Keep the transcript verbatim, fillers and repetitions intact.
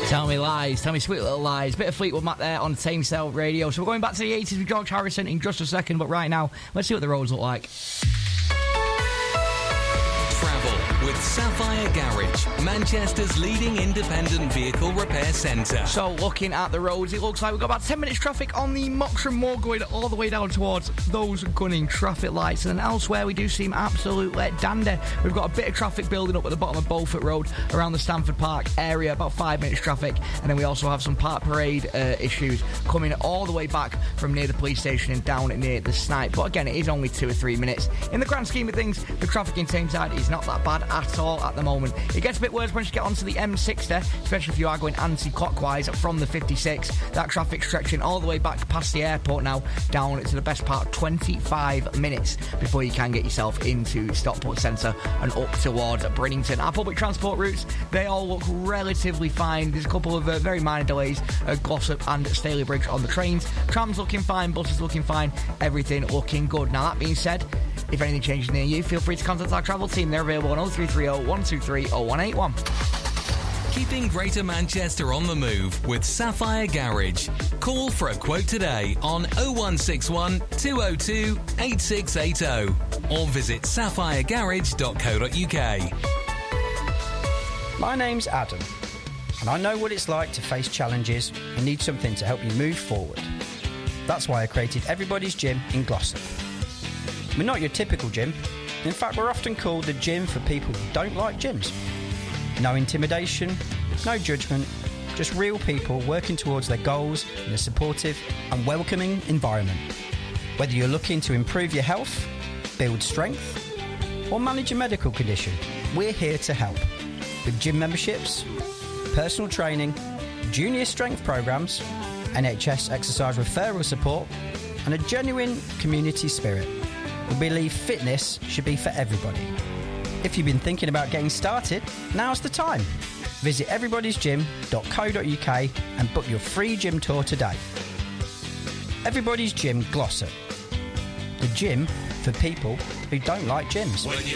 Tell me lies, tell me sweet little lies. Bit of Fleetwood Mac there on Tame Cell Radio. So we're going back to the eighties with George Harrison in just a second, but right now, let's see what the roads look like. Travel with Sapphire Garage, Manchester's leading independent vehicle repair centre. So looking at the roads, it looks like we've got about ten minutes traffic on the Moxham Moor going all the way down towards those gunning traffic lights. And then elsewhere we do seem absolutely dandy. We've got a bit of traffic building up at the bottom of Beaufort Road around the Stamford Park area, about five minutes traffic. And then we also have some Park Parade uh, issues coming all the way back from near the police station and down near the Snipe. But again, it is only two or three minutes. In the grand scheme of things, the traffic in Tameside is not that bad at all at the moment. It gets a bit worse once you get onto the M sixty, especially if you are going anti-clockwise from the fifty-six. That traffic stretching all the way back past the airport now, down to the best part of twenty-five minutes before you can get yourself into Stockport Centre and up towards Brinnington. Our public transport routes, they all look relatively fine. There's a couple of uh, very minor delays at Glossop and Staley Bridge on the trains. Trams looking fine, buses looking fine, everything looking good. Now that being said, if anything changes near you, feel free to contact our travel team. They're available on oh three three oh, one two three, oh one eight one. Keeping Greater Manchester on the move with Sapphire Garage. Call for a quote today on oh one six one, two oh two, eight six eight oh or visit sapphire garage dot co dot uk. My name's Adam, and I know what it's like to face challenges and need something to help you move forward. That's why I created Everybody's Gym in Glossop. We're not your typical gym. In fact, we're often called the gym for people who don't like gyms. No intimidation, no judgment, just real people working towards their goals in a supportive and welcoming environment. Whether you're looking to improve your health, build strength, or manage a medical condition, we're here to help. With gym memberships, personal training, junior strength programs, N H S exercise referral support, and a genuine community spirit. We believe fitness should be for everybody. If you've been thinking about getting started, now's the time. Visit everybodys gym dot co dot uk and book your free gym tour today. Everybody's Gym Glossop. The gym for people who don't like gyms. When you